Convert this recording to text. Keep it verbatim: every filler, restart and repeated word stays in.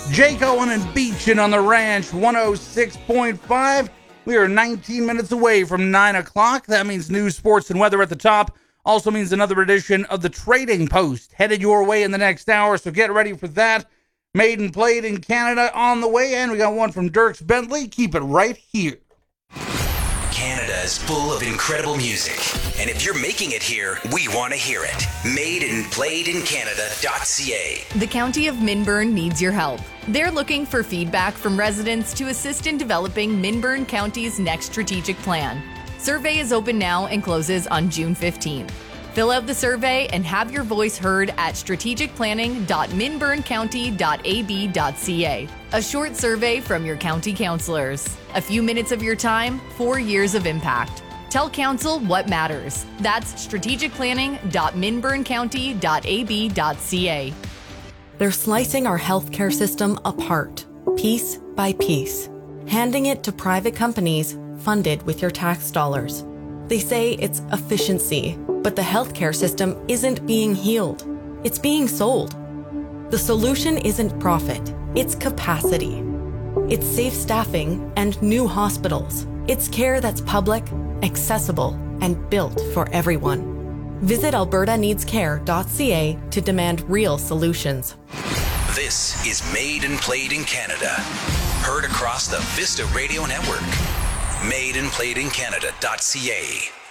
Jake Owen and Beechin on the Ranch, one oh six point five. We are nineteen minutes away from nine o'clock. That means news, sports, and weather at the top. Also means another edition of the Trading Post headed your way in the next hour, so get ready for that. Made and Played in Canada on the way, and we got one from Dierks Bentley. Keep it right here. Canada is full of incredible music, and if you're making it here, we want to hear it. Made and Played in Canada dot C A. The County of Minburn needs your help. They're looking for feedback from residents to assist in developing Minburn County's next strategic plan. Survey is open now and closes on June fifteenth. Fill out the survey and have your voice heard at strategic planning dot minburn county dot a b dot c a. A short survey from your county councilors. A few minutes of your time, four years of impact. Tell council what matters. That's strategic planning dot minburn county dot a b dot c a. They're slicing our healthcare system apart, piece by piece, handing it to private companies funded with your tax dollars. They say it's efficiency, but the healthcare system isn't being healed. It's being sold. The solution isn't profit, it's capacity. It's safe staffing and new hospitals. It's care that's public, accessible, and built for everyone. Visit alberta needs care dot c a to demand real solutions. This is Made and Played in Canada. Heard across the Vista Radio Network. Made and Played in Canada dot C A.